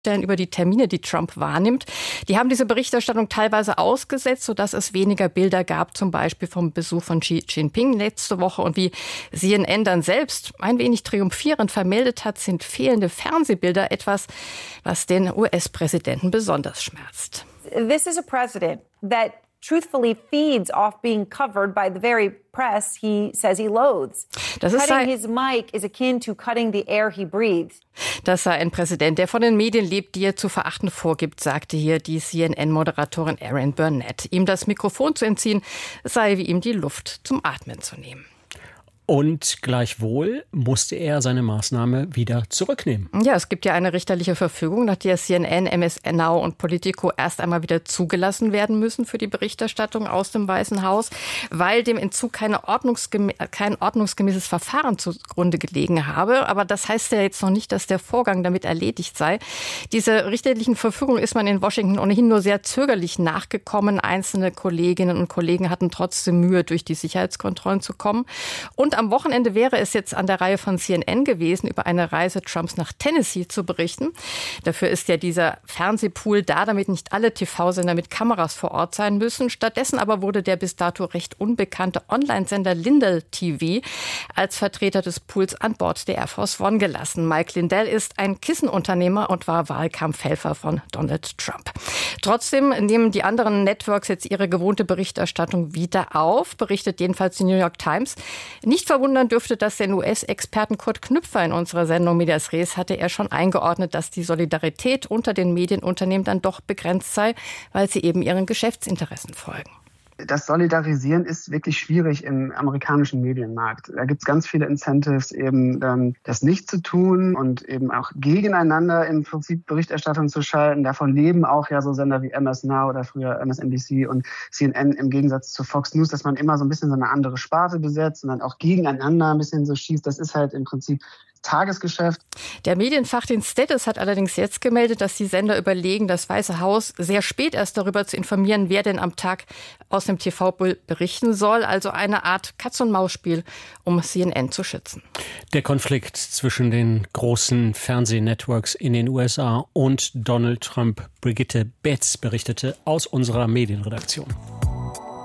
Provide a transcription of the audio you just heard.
über die Termine, die Trump wahrnimmt. Die haben diese Berichterstattung teilweise ausgesetzt, sodass es weniger Bilder gab, zum Beispiel vom Besuch von Xi Jinping letzte Woche. Und wie CNN dann selbst ein wenig triumphierend vermeldet hat, sind fehlende Fernsehbilder etwas, was den US-Präsidenten besonders schmerzt. This is a president that truthfully feeds off being covered by the very press he says he loathes. Cutting his mic is akin to cutting the air he breathes. Das sei ein Präsident, der von den Medien lebt, die er zu verachten vorgibt, sagte hier die CNN-Moderatorin Erin Burnett. Ihm das Mikrofon zu entziehen, sei wie ihm die Luft zum Atmen zu nehmen. Und gleichwohl musste er seine Maßnahme wieder zurücknehmen. Ja, es gibt ja eine richterliche Verfügung, nach der CNN, MS Now und Politico erst einmal wieder zugelassen werden müssen für die Berichterstattung aus dem Weißen Haus, weil dem Entzug kein ordnungsgemäßes Verfahren zugrunde gelegen habe. Aber das heißt ja jetzt noch nicht, dass der Vorgang damit erledigt sei. Dieser richterlichen Verfügung ist man in Washington ohnehin nur sehr zögerlich nachgekommen. Einzelne Kolleginnen und Kollegen hatten trotzdem Mühe, durch die Sicherheitskontrollen zu kommen. Und am Wochenende wäre es jetzt an der Reihe von CNN gewesen, über eine Reise Trumps nach Tennessee zu berichten. Dafür ist ja dieser Fernsehpool da, damit nicht alle TV-Sender mit Kameras vor Ort sein müssen. Stattdessen aber wurde der bis dato recht unbekannte Online-Sender Lindell TV als Vertreter des Pools an Bord der Air Force One gelassen. Mike Lindell ist ein Kissenunternehmer und war Wahlkampfhelfer von Donald Trump. Trotzdem nehmen die anderen Networks jetzt ihre gewohnte Berichterstattung wieder auf, berichtet jedenfalls die New York Times. Nicht verwundern dürfte das den US-Experten Kurt Knüpfer in unserer Sendung Medias Res hatte er schon eingeordnet, dass die Solidarität unter den Medienunternehmen dann doch begrenzt sei, weil sie eben ihren Geschäftsinteressen folgen. Das Solidarisieren ist wirklich schwierig im amerikanischen Medienmarkt. Da gibt es ganz viele Incentives, eben das nicht zu tun und eben auch gegeneinander im Prinzip Berichterstattung zu schalten. Davon leben auch ja so Sender wie MS Now oder früher MSNBC und CNN im Gegensatz zu Fox News, dass man immer so ein bisschen so eine andere Sparte besetzt und dann auch gegeneinander ein bisschen so schießt. Das ist halt im Prinzip Tagesgeschäft. Der Medienfachdienst Status hat allerdings jetzt gemeldet, dass die Sender überlegen, das Weiße Haus sehr spät erst darüber zu informieren, wer denn am Tag aus dem TV-Pool berichten soll. Also eine Art Katz-und-Maus-Spiel, um CNN zu schützen. Der Konflikt zwischen den großen Fernsehnetworks in den USA und Donald Trump. Brigitte Betz berichtete aus unserer Medienredaktion.